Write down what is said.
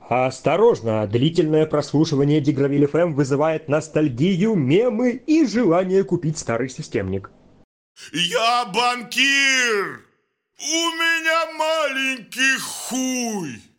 Осторожно, длительное прослушивание Дигравиль ФМ вызывает ностальгию, мемы и желание купить старый системник. Я банкир! У меня маленький хуй!